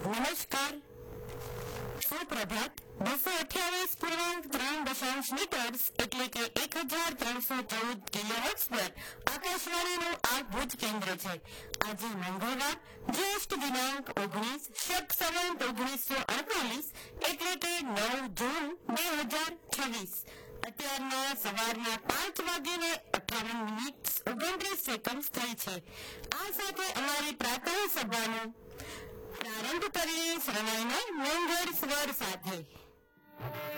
નમસ્કાર, સુપ્રભાત. 228.3 મીટર્સ એટલે કે 1314 કિલોહર્ટ્ઝ પર આકાશવાણીનું આ ભુજ કેન્દ્ર છે. આજે મંગળવાર, જ્યેષ્ઠ દિનાંક 19 શક સંવત 1948 એટલે કે 9 જૂન 2026. અત્યારના સવારના 5:58 થઈ છે. આ સાથે અમારી પ્રાર્થના સભાનો પ્રારંભ કરીએ શરણાઈના મંગળ સ્વર સાથે.